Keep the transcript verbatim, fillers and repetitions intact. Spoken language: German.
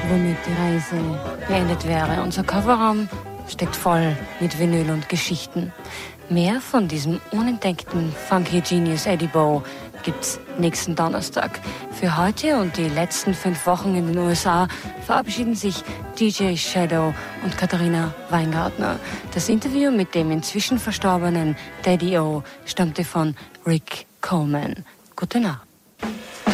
womit die Reise beendet wäre. Unser Kofferraum steckt voll mit Vinyl und Geschichten. Mehr von diesem unentdeckten Funky Genius Eddie Bo gibt's nächsten Donnerstag. Für heute und die letzten fünf Wochen in den U S A verabschieden sich D J Shadow und Katharina Weingartner. Das Interview mit dem inzwischen verstorbenen Daddy O stammte von Rick Coleman. Gute Nacht.